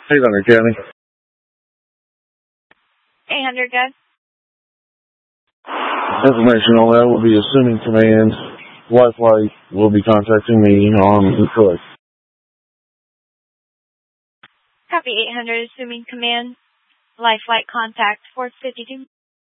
800 County. 800, good. Information on that will be assuming command. Lifelight will be contacting me on Detroit. Copy 800, assuming command. Lifelight contact 452.